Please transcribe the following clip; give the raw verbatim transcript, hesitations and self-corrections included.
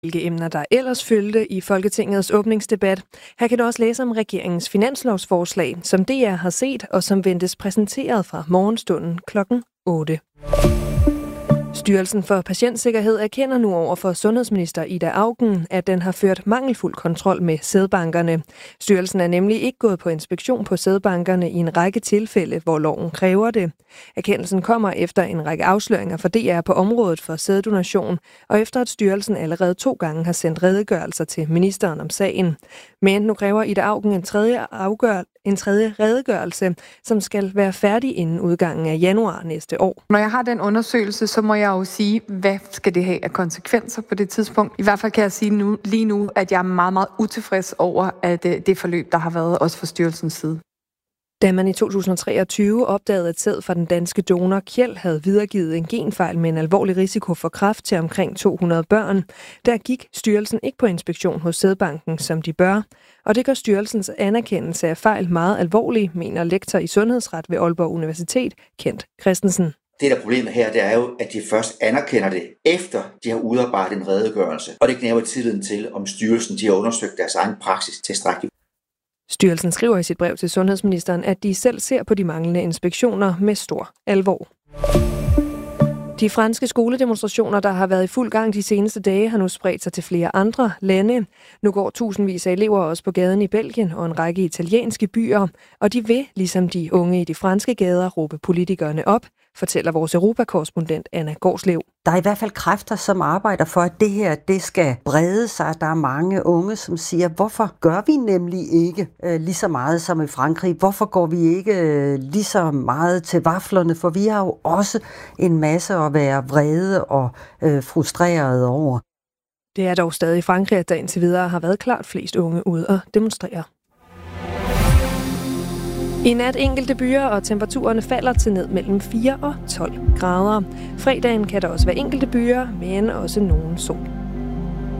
Hvilke emner der ellers fyldte i Folketingets åbningsdebat. Her kan du også læse om regeringens finanslovsforslag, som D R har set og som ventes præsenteret fra morgenstunden klokken otte. Styrelsen for Patientsikkerhed erkender nu over for sundhedsminister Ida Auken, at den har ført mangelfuld kontrol med sædbankerne. Styrelsen er nemlig ikke gået på inspektion på sædbankerne i en række tilfælde, hvor loven kræver det. Erkendelsen kommer efter en række afsløringer for D R på området for sæddonation, og efter at styrelsen allerede to gange har sendt redegørelser til ministeren om sagen. Men nu kræver Ida Auken en tredje, afgør, en tredje redegørelse, som skal være færdig inden udgangen af januar næste år. Når jeg har den undersøgelse, så må jeg jo sige, hvad skal det have af konsekvenser på det tidspunkt. I hvert fald kan jeg sige nu, lige nu, at jeg er meget, meget utilfreds over at det, det forløb, der har været også fra styrelsens side. Da man i to tusind og treogtyve opdagede, at sæd fra den danske donor Kjeld havde videregivet en genfejl med en alvorlig risiko for kræft til omkring to hundrede børn, der gik styrelsen ikke på inspektion hos sædbanken, som de bør. Og det gør styrelsens anerkendelse af fejl meget alvorlig, mener lektor i sundhedsret ved Aalborg Universitet, Kent Christensen. Det, der er problemet her, det er jo, at de først anerkender det, efter de har udarbejdet en redegørelse. Og det knæver tilliden til, om styrelsen de har undersøgt deres egen praksis tilstrækkeligt. Styrelsen skriver i sit brev til sundhedsministeren, at de selv ser på de manglende inspektioner med stor alvor. De franske skoledemonstrationer, der har været i fuld gang de seneste dage, har nu spredt sig til flere andre lande. Nu går tusindvis af elever også på gaden i Belgien og en række italienske byer, og de vil, ligesom de unge i de franske gader, råbe politikerne op, fortæller vores europakorrespondent Anna Gårdslev. Der er i hvert fald kræfter, som arbejder for, at det her det skal brede sig. Der er mange unge, som siger, hvorfor gør vi nemlig ikke øh, lige så meget som i Frankrig? Hvorfor går vi ikke øh, lige så meget til vaflerne? For vi har jo også en masse at være vrede og øh, frustrerede over. Det er dog stadig Frankrig, at der indtil videre har været klart flest unge ude at demonstrere. I nat enkelte byer, og temperaturerne falder til ned mellem fire og tolv grader. Fredagen kan der også være enkelte byer, men også nogen sol.